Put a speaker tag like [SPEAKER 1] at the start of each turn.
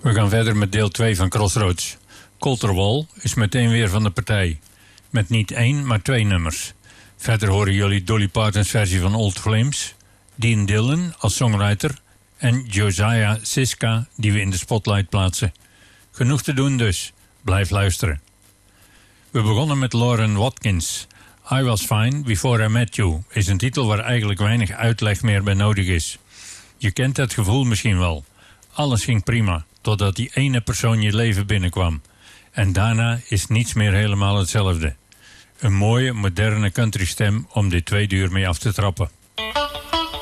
[SPEAKER 1] We gaan verder met deel 2 van Crossroads. Colter Wall is meteen weer van de partij. Met niet 1, maar 2 nummers. Verder horen jullie Dolly Parton's versie van Old Flames, Dean Dillon als songwriter en Josiah Siska die we in de spotlight plaatsen. Genoeg te doen dus. Blijf luisteren. We begonnen met Lauren Watkins. I Was Fine Before I Met You is een titel waar eigenlijk weinig uitleg meer bij nodig is. Je kent het gevoel misschien wel. Alles ging prima, totdat die ene persoon je leven binnenkwam. En daarna is niets meer helemaal hetzelfde. Een mooie, moderne countrystem om dit 2 uur mee af te trappen.